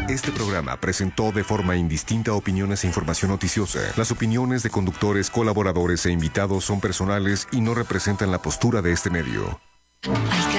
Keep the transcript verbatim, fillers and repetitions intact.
Este programa presentó de forma indistinta opiniones e información noticiosa. Las opiniones de conductores, colaboradores e invitados son personales y no representan la postura de este medio. Ay,